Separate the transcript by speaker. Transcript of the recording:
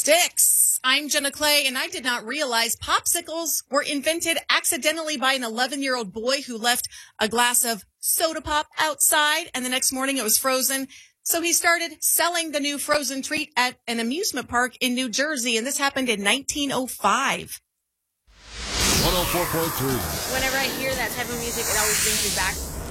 Speaker 1: Sticks. I'm Jenna Clay, and I did not realize popsicles were invented accidentally by an 11-year-old boy who left a glass of soda pop outside, and the next morning it was frozen. So he started selling the new frozen treat at an amusement park in New Jersey, and this happened in 1905.
Speaker 2: 104.3.
Speaker 3: Whenever I hear that type of music, it always brings me back